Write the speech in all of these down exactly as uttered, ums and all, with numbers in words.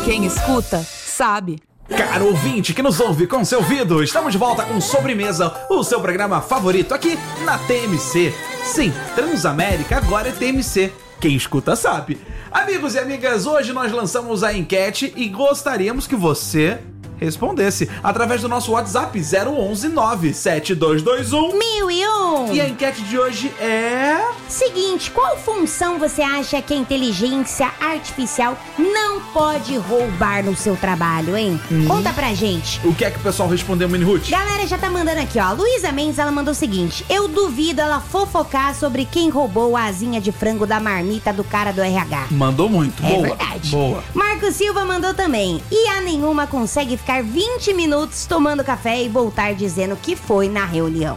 Quem escuta, sabe. Caro ouvinte que nos ouve com seu ouvido, estamos de volta com Sobremesa, o seu programa favorito aqui na T M C. Sim, Transamérica agora é T M C. Quem escuta sabe. Amigos e amigas, hoje nós lançamos a enquete e gostaríamos que você respondesse através do nosso WhatsApp zero onze nove sete dois dois um mil e um. E a enquete de hoje é... Seguinte, qual função você acha que a inteligência artificial não pode roubar no seu trabalho, hein? Hum. Conta pra gente. O que é que o pessoal respondeu, Mini Ruth? Galera já tá mandando aqui, ó. A Luísa Mendes, ela mandou o seguinte: eu duvido ela fofocar sobre quem roubou a asinha de frango da marmita do cara do R H. Mandou muito, é boa. É verdade. Boa. Marco Silva mandou também. E a nenhuma consegue ficar vinte minutos tomando café e voltar dizendo que foi na reunião.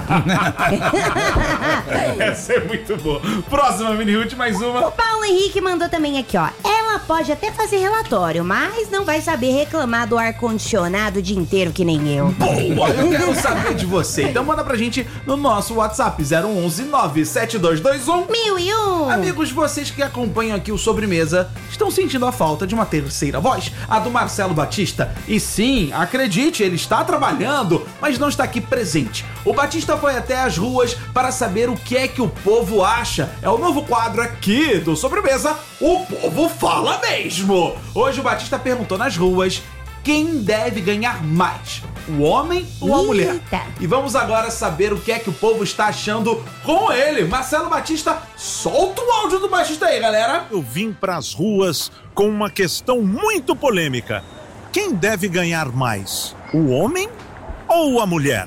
Essa é muito boa. Próxima, Mini Ruth, mais uma. O Paulo Henrique mandou também aqui, ó. Ela pode até fazer relatório, mas não vai saber reclamar do ar-condicionado o dia inteiro que nem eu. Boa, eu quero saber de você. Então manda pra gente no nosso WhatsApp zero onze nove sete dois dois um mil e um. Amigos, vocês que acompanham aqui o Sobremesa estão sentindo a falta de uma terceira voz, a do Marcelo Batista. E sim, acredite, ele está trabalhando, mas não está aqui presente. O Batista foi até as ruas para saber o que é que o povo acha. É o novo quadro aqui do Sobremesa, O Povo Fala Mesmo. Hoje o Batista perguntou nas ruas quem deve ganhar mais, o homem ou a mulher? Eita. E vamos agora saber o que é que o povo está achando com ele. Marcelo Batista, solta o áudio do Batista aí, galera. Eu vim pras ruas com uma questão muito polêmica. Quem deve ganhar mais, o homem ou a mulher?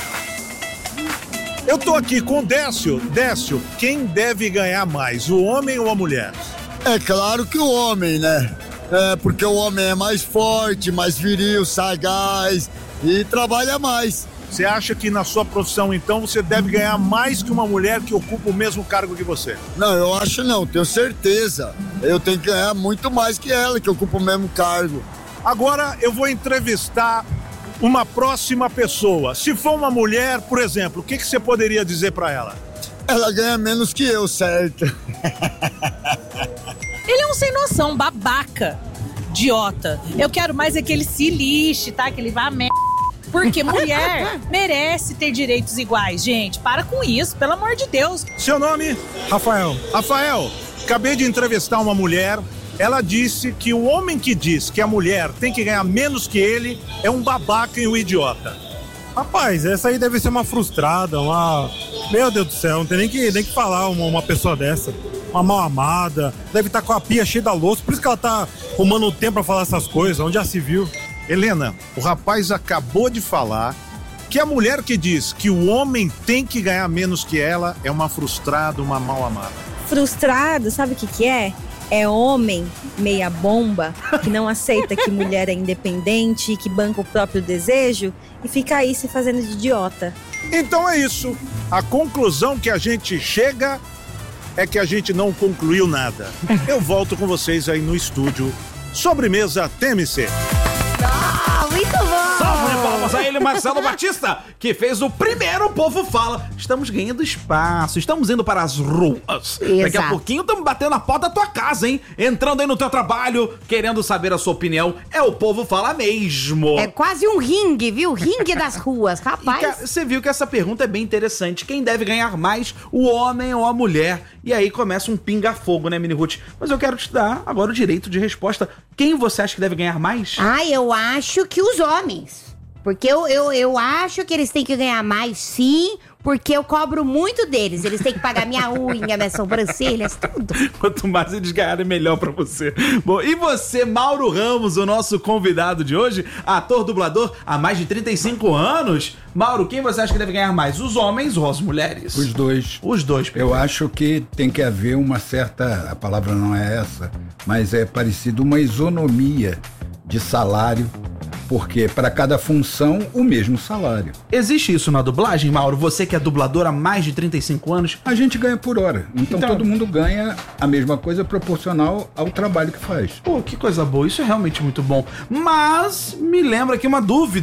Eu tô aqui com o Décio. Décio, quem deve ganhar mais, o homem ou a mulher? É claro que o homem, né? É, porque o homem é mais forte, mais viril, sagaz e trabalha mais. Você acha que na sua profissão, então, você deve ganhar mais que uma mulher que ocupa o mesmo cargo que você? Não, eu acho não, tenho certeza. Eu tenho que ganhar muito mais que ela, que ocupa o mesmo cargo. Agora eu vou entrevistar uma próxima pessoa. Se for uma mulher, por exemplo, o que, que você poderia dizer pra ela? Ela ganha menos que eu, certo? Ele é um sem noção, babaca, idiota. Eu quero mais é que ele se lixe, tá? Que ele vá a merda. Porque mulher merece ter direitos iguais, gente. Para com isso, pelo amor de Deus. Seu nome? Rafael. Rafael, acabei de entrevistar uma mulher. Ela disse que o homem que diz que a mulher tem que ganhar menos que ele é um babaca e um idiota. Rapaz, essa aí deve ser uma frustrada, uma... Meu Deus do céu, não tem nem que, nem que falar uma, uma pessoa dessa. Uma mal amada, deve estar com a pia cheia da louça, por isso que ela tá arrumando o tempo pra falar essas coisas, onde já se viu. Helena, o rapaz acabou de falar que a mulher que diz que o homem tem que ganhar menos que ela é uma frustrada, uma mal amada. Frustrado, sabe o que que é? É homem meia bomba, que não aceita que mulher é independente, que banca o próprio desejo e fica aí se fazendo de idiota. Então é isso. A conclusão que a gente chega é que a gente não concluiu nada. Eu volto com vocês aí no estúdio. Sobremesa T M C. Ah, muito bom! Salve de palmas a ele, Marcelo Batista, que fez o primeiro Povo Fala. Estamos ganhando espaço, estamos indo para as ruas. Exato. Daqui a pouquinho estamos batendo a porta da tua casa, hein? Entrando aí no teu trabalho, querendo saber a sua opinião. É o Povo Fala mesmo. É quase um ringue, viu? Ringue das ruas, rapaz. Você viu que essa pergunta é bem interessante. Quem deve ganhar mais, o homem ou a mulher? E aí começa um pinga-fogo, né, Mini Ruth? Mas eu quero te dar agora o direito de resposta. Quem você acha que deve ganhar mais? Ah, eu acho que os homens. Porque eu, eu, eu acho que eles têm que ganhar mais, sim, porque eu cobro muito deles. Eles têm que pagar minha unha, minhas sobrancelhas, tudo. Quanto mais eles ganharem, melhor pra você. Bom, e você, Mauro Ramos, o nosso convidado de hoje, ator, dublador há mais de trinta e cinco anos. Mauro, quem você acha que deve ganhar mais, os homens ou as mulheres? Os dois. Os dois. Eu acho que tem que haver uma certa, a palavra não é essa, mas é parecido, uma isonomia de salário, porque para cada função o mesmo salário. Existe isso na dublagem, Mauro? Você que é dublador há mais de trinta e cinco anos? A gente ganha por hora, então, Então- todo mundo ganha a mesma coisa proporcional ao trabalho que faz. Pô, que coisa boa, isso é realmente muito bom. Mas me lembra aqui uma dúvida.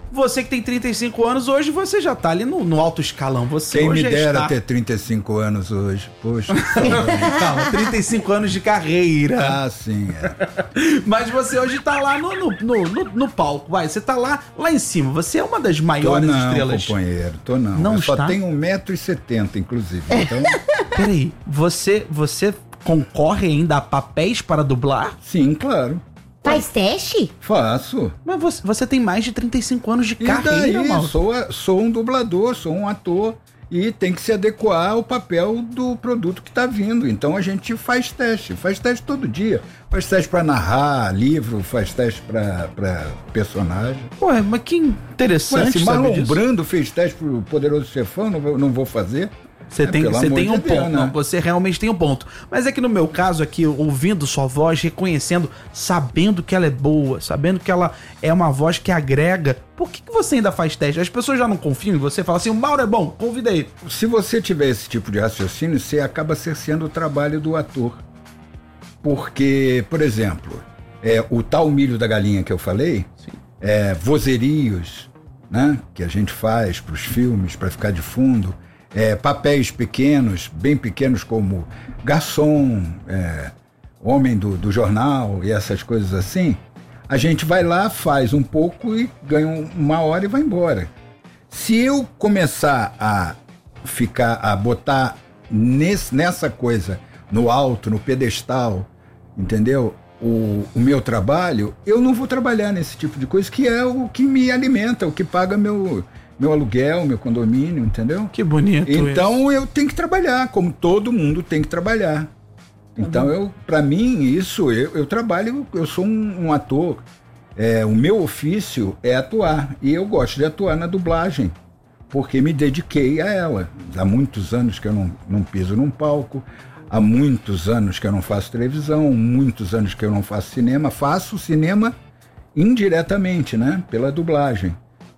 você que tem trinta e cinco anos, hoje você já tá ali no, no alto escalão. Você Quem hoje me dera está... ter trinta e cinco anos hoje. Poxa. Calma, trinta e cinco anos de carreira. Ah, sim. É. Mas você hoje tá lá no, no, no, no, no palco, vai. Você tá lá, lá em cima. Você é uma das maiores tô não, estrelas. companheiro, tô não. Não Eu está? só tenho um metro e setenta, inclusive. Então... Peraí, você, você concorre ainda a papéis para dublar? Sim, claro. Faz teste? Faço. Mas você, você tem mais de trinta e cinco anos de E carreira, daí, Mauro. sou, a- sou um dublador, sou um ator e tem que se adequar ao papel do produto que está vindo. Então a gente faz teste, faz teste todo dia. Faz teste para narrar livro, faz teste para personagem. Ué, mas que Ué, interessante se saber Marlon disso. Brando fez teste pro Poderoso Chefão, não vou, não vou fazer. Você É, tem, pelo você amor tem de um Deus, ponto, né? não, você realmente tem um ponto. Mas é que no meu caso aqui, ouvindo sua voz, reconhecendo, sabendo que ela é boa, sabendo que ela é uma voz que agrega, por que, que você ainda faz teste? As pessoas já não confiam em você? Falam assim, o Mauro é bom, convida ele. Se você tiver esse tipo de raciocínio, você acaba cerceando o trabalho do ator. Porque, por exemplo, é, o tal milho da galinha que eu falei, é, vozerios, né, que a gente faz para os filmes, para ficar de fundo, é, papéis pequenos, bem pequenos como garçom, é, homem do, do jornal e essas coisas assim, a gente vai lá, faz um pouco e ganha uma hora e vai embora. Se eu começar a ficar, a botar nesse, nessa coisa, no alto, no pedestal, entendeu? O, o meu trabalho, eu não vou trabalhar nesse tipo de coisa, que é o que me alimenta, o que paga meu, meu aluguel, meu condomínio, entendeu? Que bonito Então eu tenho que trabalhar, como todo mundo tem que trabalhar. Então, eu, para mim, isso, eu, eu trabalho, eu sou um, um ator, é, o meu ofício é atuar, e eu gosto de atuar na dublagem, porque me dediquei a ela. Há muitos anos que eu não, não piso num palco, há muitos anos que eu não faço televisão, muitos anos que eu não faço cinema, faço cinema indiretamente, né, pela dublagem,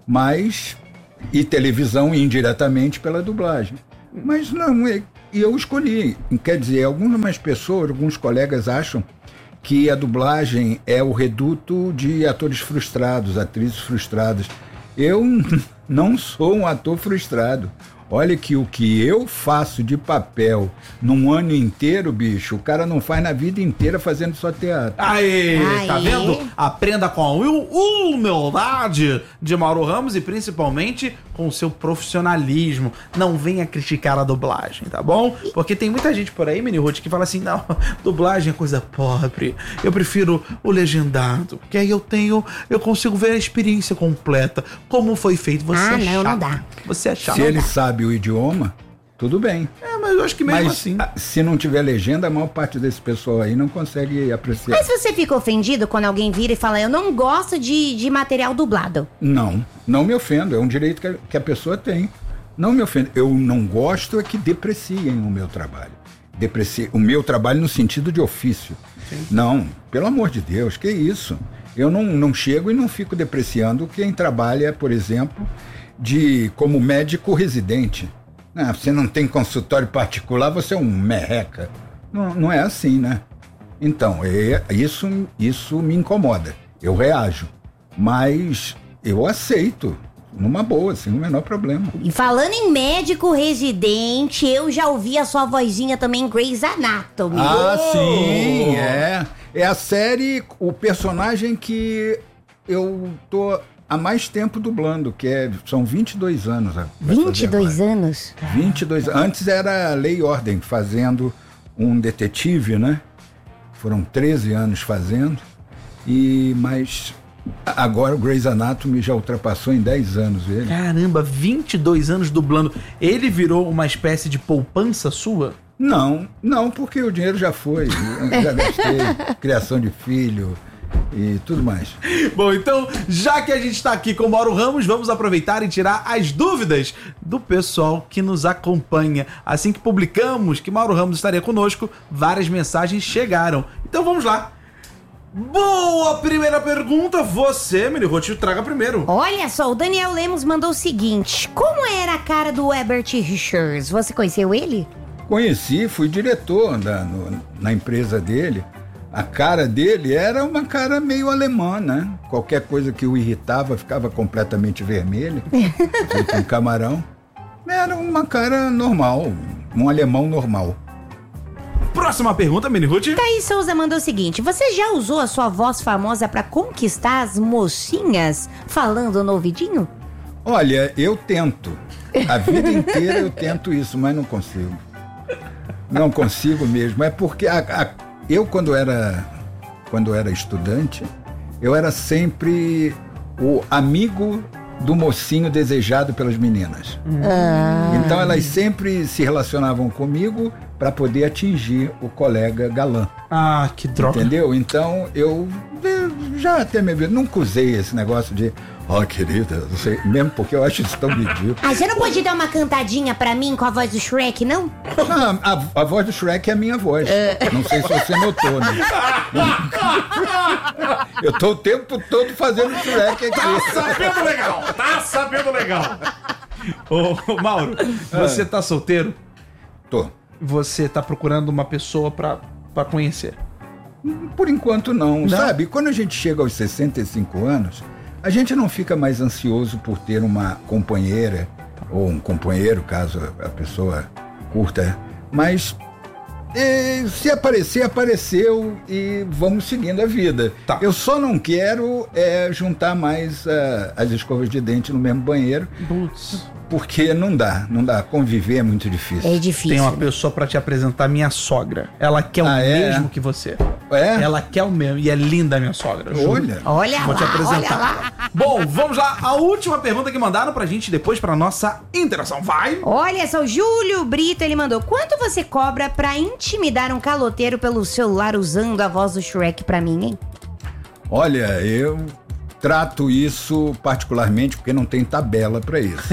mas, e televisão indiretamente pela dublagem. Mas não, é... E eu escolhi, quer dizer, algumas pessoas, alguns colegas acham que a dublagem é o reduto de atores frustrados, atrizes frustradas. Eu não sou um ator frustrado. Olha que o que eu faço de papel num ano inteiro, bicho, o cara não faz na vida inteira fazendo só teatro. Aê, Aê. tá vendo? Aprenda com a hum- humildade de Mauro Ramos e principalmente com o seu profissionalismo. Não venha criticar a dublagem, tá bom? Porque tem muita gente por aí, Mini Ruth, que fala assim, não, dublagem é coisa pobre, eu prefiro o legendado, porque aí eu tenho, eu consigo ver a experiência completa, como foi feito. Você Ah, é não, chato. não dá. Você é chato. Se ele sabe o idioma, tudo bem. É, mas eu acho que mesmo Mas assim... a- se não tiver legenda, a maior parte desse pessoal aí não consegue apreciar. Mas você fica ofendido quando alguém vira e fala, eu não gosto de, de material dublado. Não, não me ofendo. É um direito que a, que a pessoa tem. Não me ofendo. Eu não gosto é que depreciem o meu trabalho. Depreciem o meu trabalho no sentido de ofício. Não, pelo amor de Deus, que isso? Eu não, não chego e não fico depreciando quem trabalha, por exemplo, de como médico residente. Ah, você não tem consultório particular, você é um merreca. Não, não é assim, né? Então, é, isso, isso me incomoda. Eu reajo. Mas eu aceito. Numa boa, sem o menor problema. E falando em médico residente, eu já ouvi a sua vozinha também em Grey's Anatomy. Ah, sim, é. É a série, o personagem que eu tô há mais tempo dublando, que é, são vinte e dois anos. vai fazer vinte e dois agora. anos? vinte e dois. Antes era Lei e Ordem, fazendo um detetive, né? Foram treze anos fazendo. E, mas agora o Grey's Anatomy já ultrapassou em dez anos ele. Caramba, vinte e dois anos dublando. Ele virou uma espécie de poupança sua? Não, não, porque o dinheiro já foi. Eu já gastei, criação de filho e tudo mais. Bom, então, já que a gente tá aqui com o Mauro Ramos, vamos aproveitar e tirar as dúvidas do pessoal que nos acompanha. Assim que publicamos que Mauro Ramos estaria conosco, várias mensagens chegaram. Então vamos lá. Boa primeira pergunta, você, Mini Ruth, traga primeiro. Olha só, o Daniel Lemos mandou o seguinte: como era a cara do Herbert Richards? Você conheceu ele? Conheci, fui diretor da, no- na empresa dele a cara dele era uma cara meio alemã, né? Qualquer coisa que o irritava ficava completamente vermelho, feito um camarão. Era uma cara normal, um alemão normal. Próxima pergunta, Mini Ruth. Thaís Souza mandou o seguinte: você já usou a sua voz famosa pra conquistar as mocinhas falando no ouvidinho? Olha, eu tento. A vida inteira eu tento isso, mas não consigo. Não consigo mesmo. É porque a, a, eu, quando era, quando era estudante, eu era sempre o amigo do mocinho desejado pelas meninas. Ah. Então elas sempre se relacionavam comigo para poder atingir o colega galã. Ah, que droga. Entendeu? Então eu já até me nunca usei esse negócio de ó, oh, querida, não sei, mesmo porque eu acho isso tão ridículo. Ah, você não pode dar uma cantadinha pra mim com a voz do Shrek, não? Ah, a, a voz do Shrek é a minha voz. Não sei se você notou, né? Eu tô o tempo todo fazendo Shrek aqui. Tá sabendo legal, tá sabendo legal. Ô, ô Mauro, você tá solteiro? Tô. Você tá procurando uma pessoa pra, pra conhecer? Por enquanto não, não, sabe? Quando a gente chega aos sessenta e cinco anos, a gente não fica mais ansioso por ter uma companheira ou um companheiro, caso a pessoa curta, mas eh, se aparecer, apareceu e vamos seguindo a vida. Tá. Eu só não quero é, juntar mais uh, as escovas de dente no mesmo banheiro. Putz. Porque não dá, não dá. Conviver é muito difícil. É difícil. Tem uma pessoa pra te apresentar, minha sogra. Ela quer Ah, o é? mesmo que você. É? Ela quer o mesmo. E é linda a minha sogra. Juro. Olha. Olha Vou lá, te apresentar. olha lá. Bom, vamos lá. A última pergunta que mandaram pra gente depois pra nossa interação. Vai! Olha só, o Júlio Brito, ele mandou: quanto você cobra pra intimidar um caloteiro pelo celular usando a voz do Shrek pra mim, hein? Olha, eu trato isso particularmente porque não tem tabela pra isso.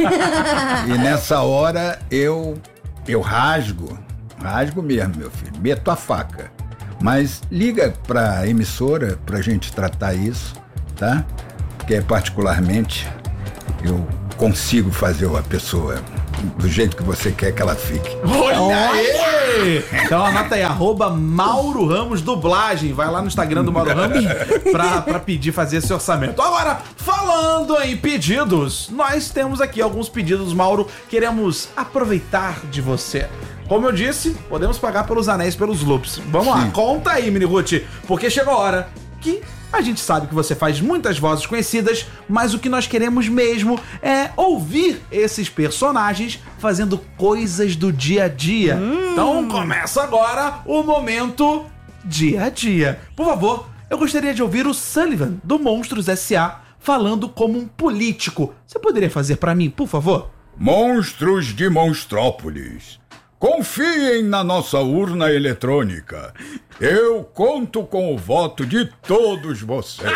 E nessa hora eu eu rasgo, rasgo mesmo, meu filho, meto a faca. Mas liga pra emissora pra gente tratar isso, tá? Porque particularmente eu consigo fazer a pessoa do jeito que você quer que ela fique. Olha aí! Então anota aí, arroba Mauro Ramos Dublagem. Vai lá no Instagram do Mauro Ramos pra, pra pedir, fazer esse orçamento. Agora, falando em pedidos, nós temos aqui alguns pedidos, Mauro. Queremos aproveitar de você. Como eu disse, podemos pagar pelos anéis, pelos loops. Vamos lá, Sim. Conta aí, Mini Ruth, porque chegou a hora que a gente sabe que você faz muitas vozes conhecidas, mas o que nós queremos mesmo é ouvir esses personagens fazendo coisas do dia a dia. Hum. Então começa agora o momento dia a dia. Por favor, eu gostaria de ouvir o Sullivan, do Monstros S A, falando como um político. Você poderia fazer pra mim, por favor? Monstros de Monstrópolis, confiem na nossa urna eletrônica. Eu conto com o voto de todos vocês.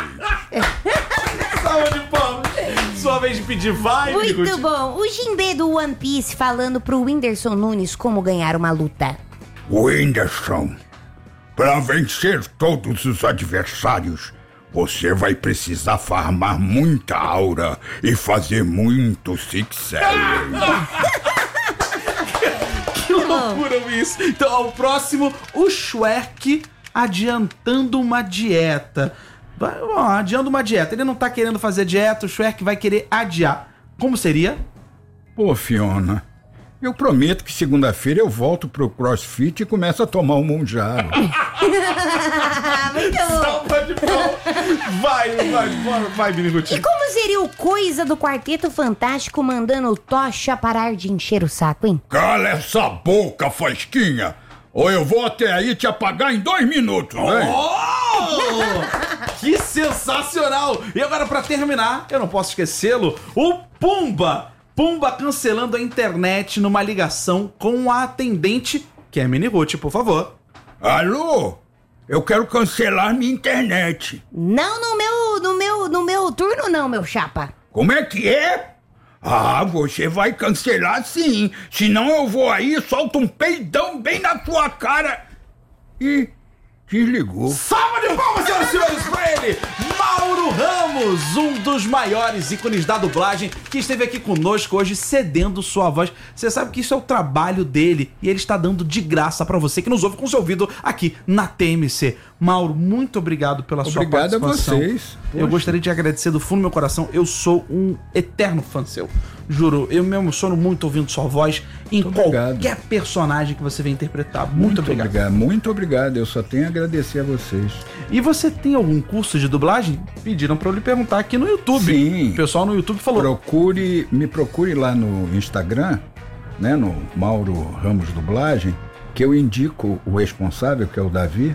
Salve de palmas. Sua vez de pedir, vai, Muito Mini Ruth. bom. O Jinbe do One Piece falando pro Whindersson Nunes como ganhar uma luta. Whindersson, para vencer todos os adversários, você vai precisar farmar muita aura e fazer muito six-selling. Que loucura isso. Então, ao próximo, o Shrek adiantando uma dieta. Vai, ó, adiando uma dieta. Ele não tá querendo fazer dieta, o Shrek vai querer adiar. Como seria? Pô, Fiona, eu prometo que segunda-feira eu volto pro CrossFit e começo a tomar um monjaro. Muito bom. Salva de palmas. Vai, vai, vai, vai, Mini Ruth. E como seria o Coisa do Quarteto Fantástico mandando o Tocha parar de encher o saco, hein? Cala essa boca, Fasquinha, ou eu vou até aí te apagar em dois minutos, hein? Oh! Que sensacional! E agora, pra terminar, eu não posso esquecê-lo, o Pumba! Pumba cancelando a internet numa ligação com a atendente, que é a Mini Ruth, por favor. Alô? Eu quero cancelar minha internet. Não no meu, no meu, no meu turno não, meu chapa. Como é que é? Ah, você vai cancelar sim. Senão eu vou aí e solto um peidão bem na sua cara. E desligou. Salva de palmas, senhoras e senhores, pra ele, Mauro Ramos, amigos, um dos maiores ícones da dublagem que esteve aqui conosco hoje cedendo sua voz. Você sabe que isso é o trabalho dele e ele está dando de graça pra você que nos ouve com seu ouvido aqui na T M C. Mauro, muito obrigado pela sua Obrigado a participação. vocês. Eu Poxa. gostaria de agradecer do fundo do meu coração. Eu sou um eterno fã seu. Juro, eu me emociono muito ouvindo sua voz em Muito qualquer obrigado. personagem que você vem interpretar. Muito, Muito obrigado. obrigado. Muito obrigado. Eu só tenho a agradecer a vocês. E você tem algum curso de dublagem? Pediram pra eu lhe perguntar aqui no YouTube. Sim. O pessoal no YouTube falou. Procure, me procure lá no Instagram, né, no Mauro Ramos Dublagem, que eu indico o responsável, que é o Davi,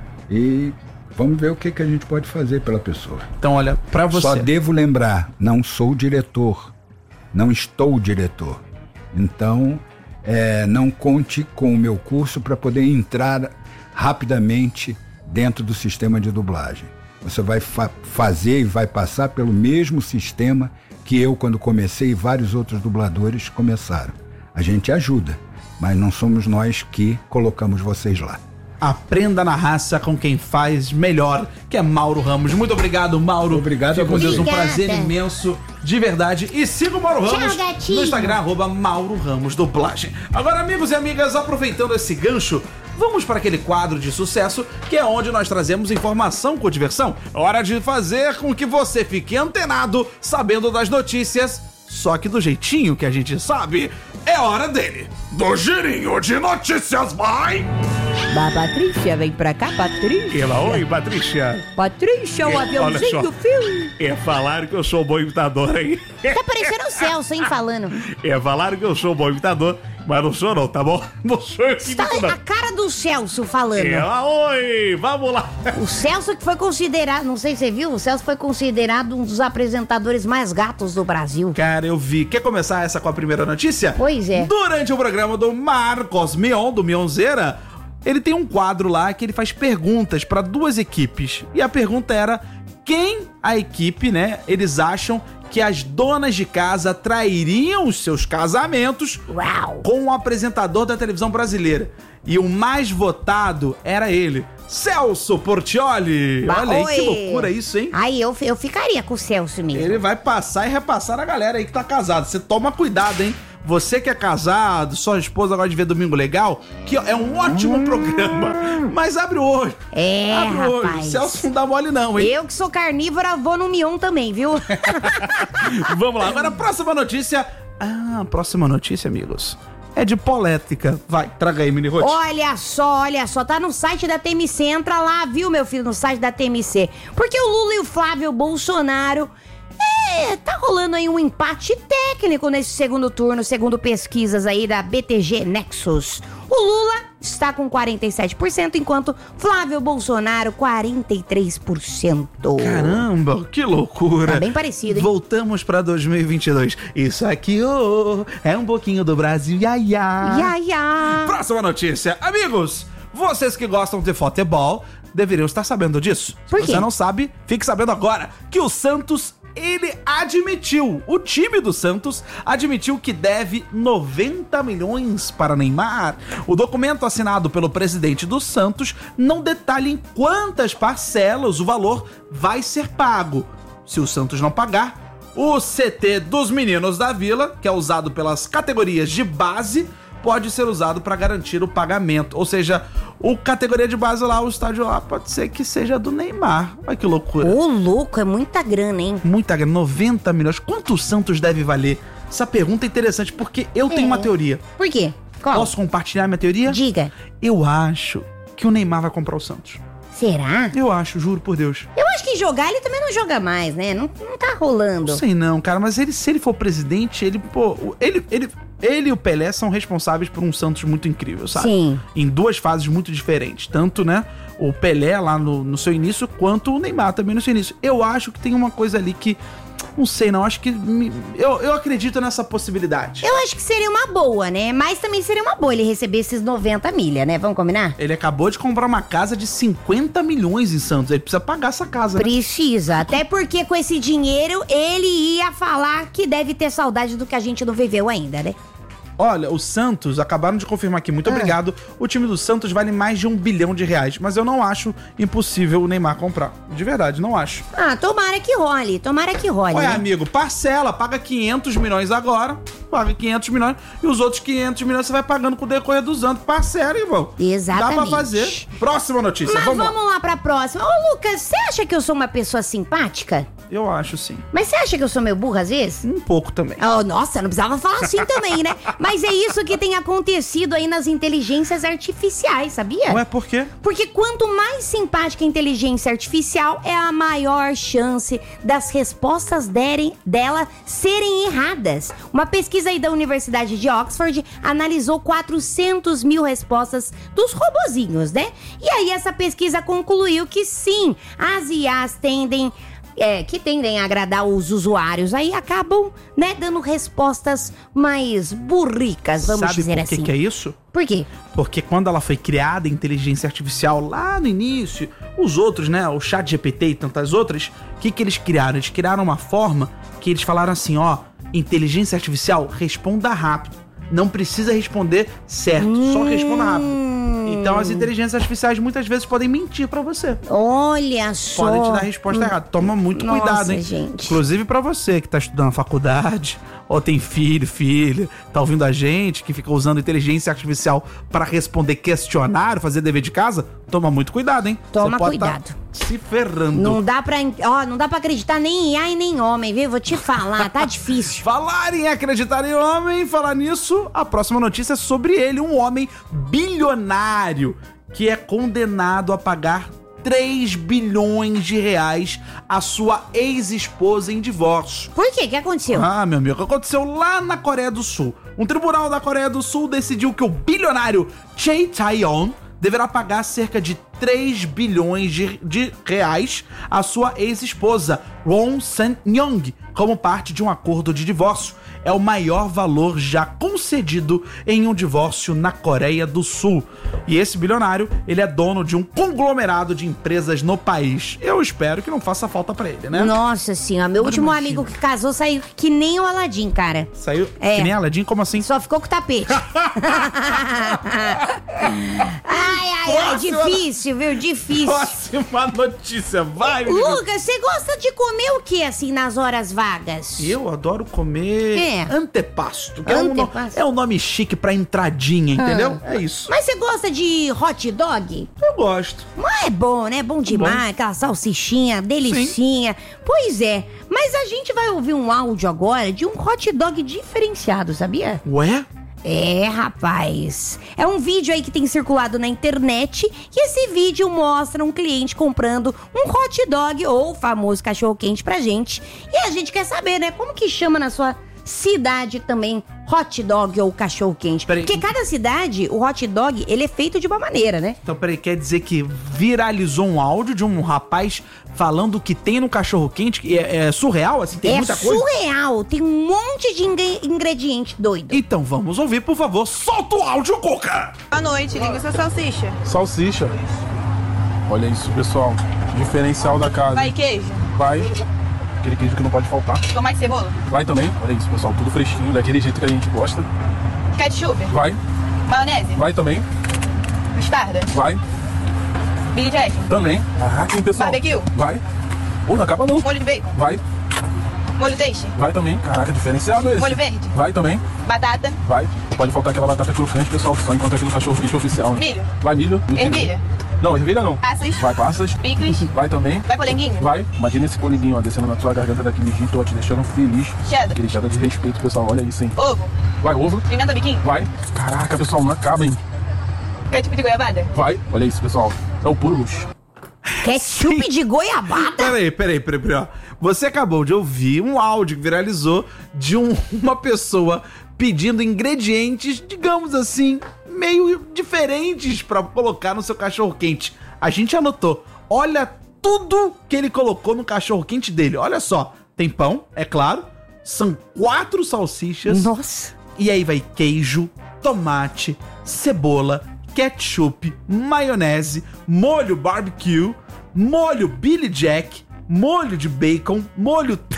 e vamos ver o que, que a gente pode fazer pela pessoa. Então, olha, pra você. Só devo lembrar, não sou diretor, não estou diretor. Então, é, não conte com o meu curso para poder entrar rapidamente dentro do sistema de dublagem. Você vai fa- fazer e vai passar pelo mesmo sistema que eu, quando comecei, e vários outros dubladores começaram. A gente ajuda, mas não somos nós que colocamos vocês lá. Aprenda na raça com quem faz melhor, que é Mauro Ramos. Muito obrigado, Mauro. Obrigado Fique a com Deus, um Obrigada. prazer imenso, de verdade. E siga o Mauro Tchau, Ramos gatinho. no Instagram, arroba Mauro Ramos Dublagem. Agora, amigos e amigas, aproveitando esse gancho, vamos para aquele quadro de sucesso, que é onde nós trazemos informação com diversão. Hora de fazer com que você fique antenado, sabendo das notícias, só que do jeitinho que a gente sabe. É hora dele, do girinho de notícias, vai! Da Patrícia, vem pra cá, Patrícia. Ela, oi, Patrícia. Patrícia, o É, olha só. aviãozinho, filho. É falar que eu sou bom imitador, hein? Tá parecendo o Celso, hein, falando. É falar que eu sou bom imitador, mas não sou não, tá bom? Não sou eu que Tá imito, a não. cara do Celso falando. Ela, oi, vamos lá. O Celso que foi considerado, não sei se você viu, o Celso foi considerado um dos apresentadores mais gatos do Brasil. Cara, eu vi. Quer começar essa com a primeira notícia? Pois é. Durante o programa do Marcos Mion, do Mionzeira, ele tem um quadro lá que ele faz perguntas para duas equipes. E a pergunta era quem a equipe, né, eles acham que as donas de casa trairiam os seus casamentos Uau. com o apresentador da televisão brasileira. E o mais votado era ele, Celso Portiolli. Ba- Olha aí, que Oi. loucura isso, hein? Aí eu, eu ficaria com o Celso mesmo. Ele vai passar e repassar a galera aí que tá casado. Você toma cuidado, hein? Você que é casado, sua esposa gosta de ver Domingo Legal, que ó, é um ótimo Hum. programa. Mas abre o olho. É, abre o olho. rapaz. Celso não dá mole não, hein? Eu que sou carnívora, vou no Mion também, viu? Vamos lá, agora a próxima notícia. Ah, a próxima notícia, amigos, é de polétrica. Vai, traga aí, Mini Rote. Olha só, olha só, tá no site da T M C, entra lá, viu, meu filho, no site da T M C. Porque o Lula e o Flávio Bolsonaro, é, tá rolando aí um empate técnico nesse segundo turno, segundo pesquisas aí da B T G Nexus. O Lula está com quarenta e sete por cento, enquanto Flávio Bolsonaro, quarenta e três por cento. Caramba, que loucura. Tá bem parecido, hein? Voltamos pra dois mil e vinte e dois. Isso aqui, oh, é um pouquinho do Brasil, ia, ia. Ia, ia. Próxima notícia. Amigos, vocês que gostam de futebol deveriam estar sabendo disso. Por Se quê? você não sabe, fique sabendo agora que o Santos, ele admitiu, o time do Santos admitiu que deve noventa milhões para Neymar. O documento assinado pelo presidente do Santos não detalha em quantas parcelas o valor vai ser pago. Se o Santos não pagar, o C T dos Meninos da Vila, que é usado pelas categorias de base, pode ser usado para garantir o pagamento. Ou seja, o categoria de base lá, o estádio lá, pode ser que seja do Neymar. Olha que loucura. Ô, louco, é muita grana, hein? Muita grana, noventa milhões. Quanto o Santos deve valer? Essa pergunta é interessante porque eu tenho É. uma teoria. Por quê? Qual? Posso compartilhar minha teoria? Diga. Eu acho que o Neymar vai comprar o Santos. Será? Eu acho, juro por Deus. Eu acho que jogar ele também não joga mais, né? Não, não tá rolando. Não sei não, cara, mas ele, se ele for presidente, ele, pô, o- ele, ele, ele e o Pelé são responsáveis por um Santos muito incrível, sabe? Sim. Em duas fases muito diferentes. Tanto, né, o Pelé lá no, no seu início, quanto o Neymar também no seu início. Eu acho que tem uma coisa ali que, não sei não, acho que, me- eu, eu acredito nessa possibilidade. Eu acho que seria uma boa, né? Mas também seria uma boa ele receber esses noventa milha, né? Vamos combinar? Ele acabou de comprar uma casa de cinquenta milhões em Santos, ele precisa pagar essa casa, né? Precisa. Até porque com esse dinheiro ele ia falar que deve ter saudade do que a gente não viveu ainda, né? Olha, o Santos, acabaram de confirmar aqui, muito Ah. obrigado. O time do Santos vale mais de um bilhão de reais, mas eu não acho impossível o Neymar comprar. De verdade, não acho. Ah, tomara que role, tomara que role. Olha, né? amigo, parcela, paga quinhentos milhões agora, paga quinhentos milhões, e os outros quinhentos milhões você vai pagando com o decorrer dos anos. Parcela, irmão. Exatamente. Dá pra fazer. Próxima notícia, Mas vamos, vamos, lá. lá pra próxima. Ô, Lucas, você acha que eu sou uma pessoa simpática? Eu acho sim. Mas você acha que eu sou meio burra às vezes? Um pouco também. Oh, nossa, não precisava falar assim também, né? Mas é isso que tem acontecido aí nas inteligências artificiais, sabia? Ué, por quê? Porque quanto mais simpática a inteligência artificial, é a maior chance das respostas derem, dela serem erradas. Uma pesquisa aí da Universidade de Oxford analisou quatrocentos mil respostas dos robozinhos, né? E aí essa pesquisa concluiu que sim, as I As tendem... É, que tendem a agradar os usuários, aí acabam, né, dando respostas mais burricas, vamos Sabe dizer por que assim. que é isso? Por quê? Porque quando ela foi criada, a inteligência artificial, lá no início, os outros, né, o chat G P T e tantas outras, o que que eles criaram? Eles criaram uma forma que eles falaram assim, ó, inteligência artificial, responda rápido. Não precisa responder certo, hum. só responda rápido. Então as inteligências artificiais muitas vezes podem mentir pra você. Olha só. Podem te dar a resposta hum. errada. Toma muito Nossa, cuidado, hein? Gente. Inclusive pra você que tá estudando na faculdade, ou tem filho, filha, tá ouvindo a gente, que fica usando inteligência artificial pra responder questionário, fazer dever de casa, toma muito cuidado, hein? Toma você pode cuidado. Tá se ferrando. Não dá pra, ó, não dá pra acreditar nem em I A e nem em homem, viu? Vou te falar, tá difícil. Falar em acreditar em homem, falar nisso, a próxima notícia é sobre ele, um homem bilionário que é condenado a pagar três bilhões de reais à sua ex-esposa em divórcio. Por quê? O que aconteceu? Ah, meu amigo, aconteceu lá na Coreia do Sul. Um tribunal da Coreia do Sul decidiu que o bilionário Chae Tae-yeon deverá pagar cerca de três bilhões de, de reais à sua ex-esposa, Won Sun-young, como parte de um acordo de divórcio. É o maior valor já concedido em um divórcio na Coreia do Sul. E esse bilionário, ele é dono de um conglomerado de empresas no país. Eu espero que não faça falta pra ele, né? Nossa senhora, meu Mas último imagina. amigo que casou saiu que nem o Aladim, cara. Saiu É. que nem Aladim? Como assim? Só ficou com o tapete. ai, ai, ai, Próxima- difícil, viu? Difícil. Próxima notícia, vai, menino. Lucas, você gosta de comer o que, assim, nas horas vagas? Eu adoro comer É. antepasto. Que é, um, no- Antepasto. é um nome chique pra entradinha, entendeu? Ah. É isso. Mas você gosta de hot dog? Eu gosto. Mas é bom, né? Bom demais, aquela salsichinha, delicinha. Pois é, mas a gente vai ouvir um áudio agora de um hot dog diferenciado, sabia? Ué? É, rapaz. É um vídeo aí que tem circulado na internet e esse vídeo mostra um cliente comprando um hot dog ou o famoso cachorro-quente pra gente. E a gente quer saber, né, como que chama na sua cidade também hot dog ou cachorro-quente? Peraí. Porque cada cidade, o hot dog, ele é feito de uma maneira, né? Então, peraí, quer dizer que viralizou um áudio de um rapaz falando o que tem no cachorro-quente? que É, é surreal, assim? Tem é muita coisa? surreal, tem um monte de ingre- ingrediente doido. Então vamos ouvir, por favor. Solta o áudio, Coca! Boa noite, linguiça salsicha. Salsicha. Olha isso, pessoal. Diferencial da casa. Vai queijo. Vai. Aquele queijo que não pode faltar. Com mais cebola. Vai também. Olha isso, pessoal. Tudo fresquinho, daquele jeito que a gente gosta. Ketchup. Vai. Maionese. Vai também. Mostarda. Vai. Billy Jack. Também. Caraca, hein, pessoal. Barbecue. Vai. Pô, não acaba não. Molho de bacon. Vai. Molho peixe. Vai também. Caraca, diferenciado esse. Molho verde. Vai também. Batata. Vai. Pode faltar aquela batata crocante, pessoal. Só enquanto aqui no cachorro quente oficial. Né? Milho. Vai milho. Ervilha. Não, ervilha não. Passas. Vai passas. Picles. Vai também. Vai polenguinho. Vai. Imagina esse polenguinho, ó, descendo na tua garganta daquele jeito, ó, te deixando feliz. Cheddar. Aquele cheddar de respeito, pessoal. Olha isso, hein. Ovo. Vai, ovo. Pimenta biquinho. Vai. Caraca, pessoal, não acaba, hein. Ketchup de goiabada. Vai. Olha isso, pessoal. É o puro luxo. Ketchup de goiabada? Peraí, peraí, peraí, peraí, ó. Você acabou de ouvir um áudio que viralizou de um- uma pessoa pedindo ingredientes, digamos assim, meio diferentes pra colocar no seu cachorro-quente. A gente anotou. Olha tudo que ele colocou no cachorro-quente dele. Olha só. Tem pão, é claro. São quatro salsichas. Nossa. E aí vai queijo, tomate, cebola, ketchup, maionese, molho barbecue, molho Billy Jack, molho de bacon, molho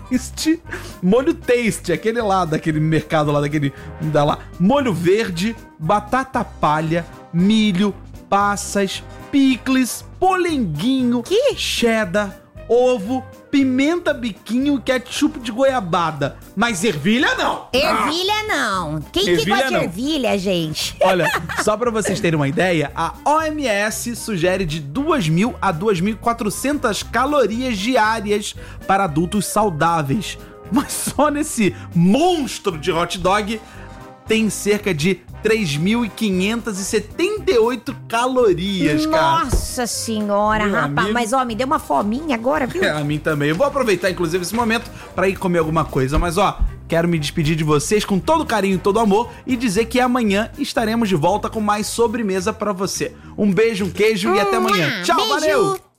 taste, molho taste, aquele lá, daquele mercado lá, daquele, da lá, molho verde, batata palha, milho, passas, picles, polenguinho, que? cheddar, ovo, pimenta biquinho e ketchup de goiabada. Mas ervilha não! Ervilha não! Quem Ervilha que gosta não. de ervilha, gente? Olha, só pra vocês terem uma ideia, a O M S sugere de duas mil a duas mil e quatrocentas calorias diárias para adultos saudáveis. Mas só nesse monstro de hot dog tem cerca de três mil quinhentas e setenta e oito calorias, cara. Nossa senhora, Meu rapaz. amigo. Mas, ó, me deu uma fominha agora, viu? É, a mim também. Eu vou aproveitar, inclusive, esse momento pra ir comer alguma coisa. Mas, ó, quero me despedir de vocês com todo carinho e todo amor e dizer que amanhã estaremos de volta com mais sobremesa pra você. Um beijo, um queijo e até amanhã. Tchau, Beijo. valeu!